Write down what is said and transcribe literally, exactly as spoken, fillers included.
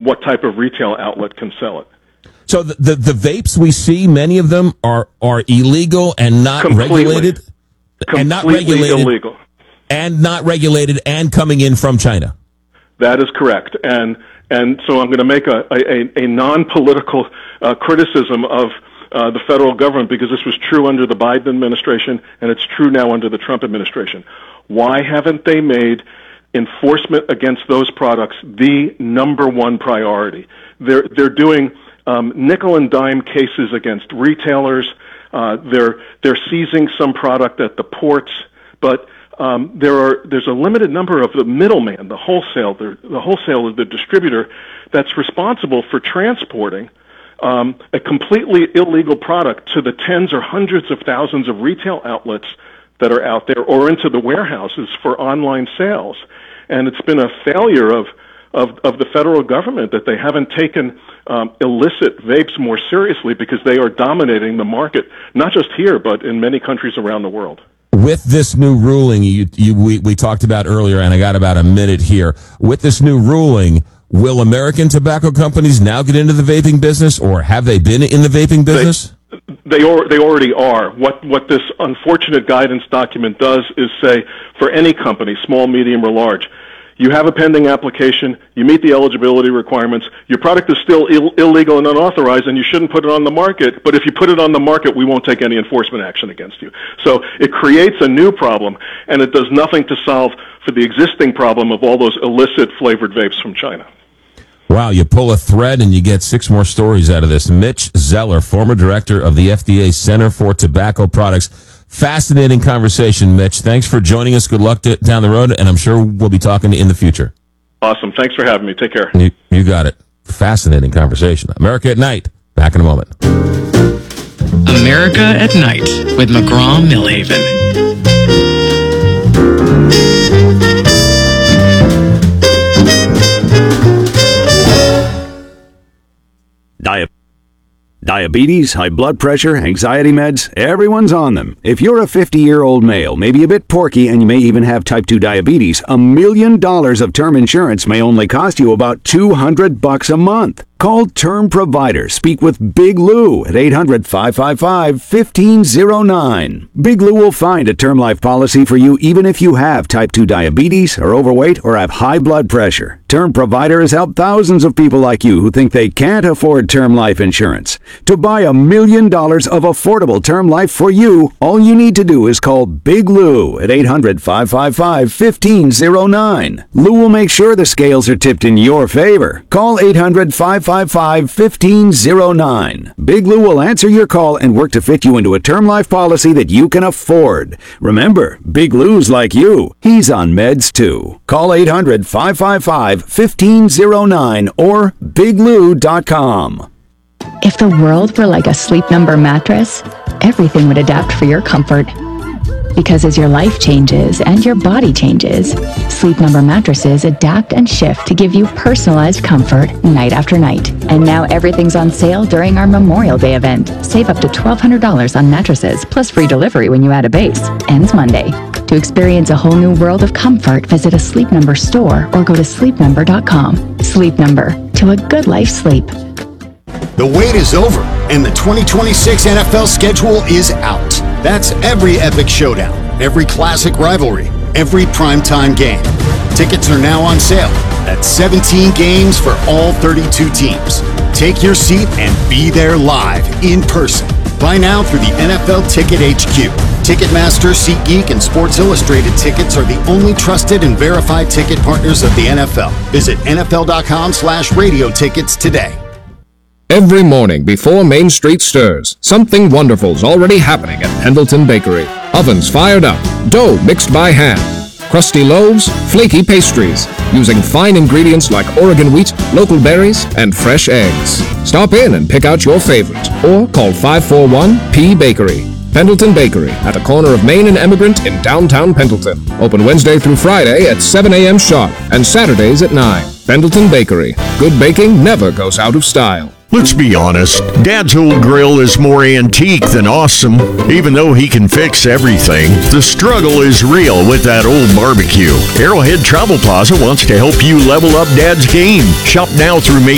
what type of retail outlet can sell it. So the, the the vapes we see, many of them are are illegal and not Completely. regulated, Completely and not regulated, illegal, and not regulated, and coming in from China. That is correct, and and so I'm going to make a a, a non-political uh, criticism of uh, the federal government, because this was true under the Biden administration and it's true now under the Trump administration. Why haven't they made enforcement against those products the number one priority? They're they're doing um, nickel and dime cases against retailers. Uh, they're they're seizing some product at the ports, but um, there are there's a limited number of the middleman, the wholesaler, the wholesaler, the distributor, that's responsible for transporting um, a completely illegal product to the tens or hundreds of thousands of retail outlets that are out there, or into the warehouses for online sales. And it's been a failure of of, of the federal government that they haven't taken um, illicit vapes more seriously, because they are dominating the market, not just here, but in many countries around the world. With this new ruling you, you, we, we talked about earlier, and I got about a minute here, with this new ruling, will American tobacco companies now get into the vaping business, or have they been in the vaping business? They, they, or, they already are. What, what this unfortunate guidance document does is say, for any company, small, medium, or large, you have a pending application, you meet the eligibility requirements, your product is still Ill- illegal and unauthorized, and you shouldn't put it on the market, but if you put it on the market, we won't take any enforcement action against you. So it creates a new problem, and it does nothing to solve for the existing problem of all those illicit flavored vapes from China. Wow, you pull a thread and you get six more stories out of this. Mitch Zeller, former director of the F D A Center for Tobacco Products. Fascinating conversation, Mitch. Thanks for joining us. Good luck to, down the road, and I'm sure we'll be talking in the future. Awesome. Thanks for having me. Take care. You, you got it. Fascinating conversation. America at Night. Back in a moment. America at Night with McGraw-Millhaven. Diabetes. Diabetes, high blood pressure, anxiety meds, everyone's on them. If you're a fifty-year-old male, maybe a bit porky, and you may even have type two diabetes, a million dollars of term insurance may only cost you about two hundred bucks a month. Call Term Provider. Speak with Big Lou at eight hundred, five five five, one five zero nine. Big Lou will find a term life policy for you even if you have type two diabetes, are overweight, or have high blood pressure. Term Provider has helped thousands of people like you who think they can't afford term life insurance. To buy a million dollars of affordable term life for you, all you need to do is call Big Lou at eight hundred, five five five, one five zero nine. Lou will make sure the scales are tipped in your favor. Call eight hundred, five five five, one five zero nine. Big Lou will answer your call and work to fit you into a term life policy that you can afford. Remember, Big Lou's like you. He's on meds too. Call eight hundred, five five five, one five zero nine or big lou dot com. If the world were like a Sleep Number mattress, everything would adapt for your comfort. Because as your life changes and your body changes, Sleep Number mattresses adapt and shift to give you personalized comfort night after night. And now everything's on sale during our Memorial Day event. Save up to twelve hundred dollars on mattresses, plus free delivery when you add a base. Ends Monday. To experience a whole new world of comfort, visit a Sleep Number store or go to sleep number dot com. Sleep Number. To a good life sleep. The wait is over, and the twenty twenty-six N F L schedule is out. That's every epic showdown, every classic rivalry, every primetime game. Tickets are now on sale. That's seventeen games for all thirty-two teams. Take your seat and be there live, in person. Buy now through the N F L Ticket H Q. Ticketmaster, SeatGeek, and Sports Illustrated tickets are the only trusted and verified ticket partners of the N F L. Visit N F L dot com slash radio tickets today. Every morning before Main Street stirs, something wonderful's already happening at Pendleton Bakery. Ovens fired up, dough mixed by hand, crusty loaves, flaky pastries, using fine ingredients like Oregon wheat, local berries, and fresh eggs. Stop in and pick out your favorite, or call five four one P Bakery. Pendleton Bakery, at the corner of Main and Emigrant in downtown Pendleton. Open Wednesday through Friday at seven a.m. sharp and Saturdays at nine. Pendleton Bakery. Good baking never goes out of style. Let's be honest, Dad's old grill is more antique than awesome. Even though he can fix everything, the struggle is real with that old barbecue. Arrowhead Travel Plaza wants to help you level up Dad's game. Shop now through May